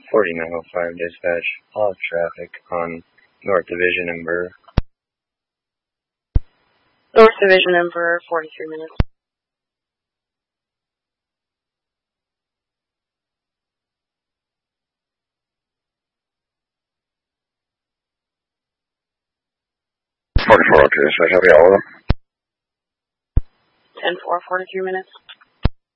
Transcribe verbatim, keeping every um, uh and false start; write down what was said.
forty-nine oh five dispatch, all traffic on North Division and Burr. North Division and Burr, forty-three minutes. forty-four, okay, dispatch, how be all of them? ten four, forty-three minutes.